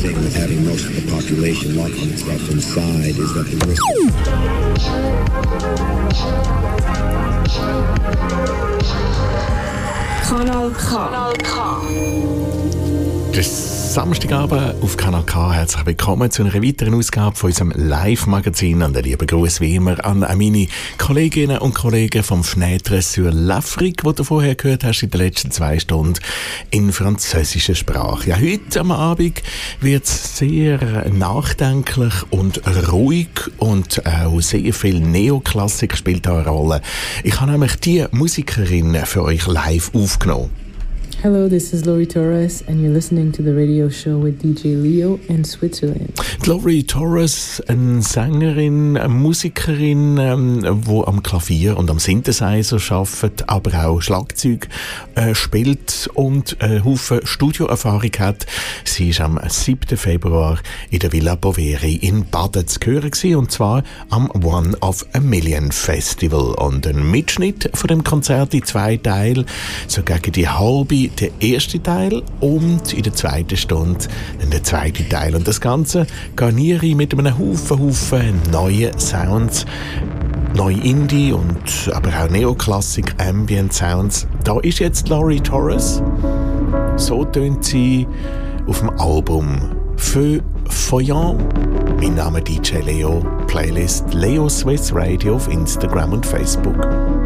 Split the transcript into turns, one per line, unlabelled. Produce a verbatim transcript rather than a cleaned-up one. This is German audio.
thing with having most of the population locking itself inside is that the risk.
Kanal K. Kanal K.
Das Samstagabend auf Kanal K. Herzlich willkommen zu einer weiteren Ausgabe von unserem Live-Magazin. An der lieben Gruß wie immer an meine Kolleginnen und Kollegen vom Fenêtre sur l'Afrique, die du vorher gehört hast in den letzten zwei Stunden in französischer Sprache. Ja, heute am Abend wird es sehr nachdenklich und ruhig und auch sehr viel Neoklassik spielt da eine Rolle. Ich habe nämlich die Musikerin für euch live aufgenommen.
Hello, this is Lori Torres, and you're listening to the radio show with D J Leo in Switzerland.
Lori Torres, eine Sängerin, eine Musikerin, ähm, die am Klavier und am Synthesizer arbeitet, aber auch Schlagzeug äh, spielt und einen Haufen Studioerfahrung hat. Sie war am siebten Februar in der Villa Boveri in Baden zu hören gewesen, und zwar am One of a Million Festival. Und ein Mitschnitt von dem Konzert in zwei Teilen, so gegen die halbe der erste Teil und in der zweiten Stunde der zweite Teil. Und das Ganze garniere ich mit einem Haufen, Haufen neuen Sounds, neue Indie und aber auch Neoklassik, Ambient Sounds. Da ist jetzt Lori Torres. So tönt sie auf dem Album Feu Foyant. Mein Name D J Leo, Playlist Leo Swiss Radio auf Instagram und Facebook.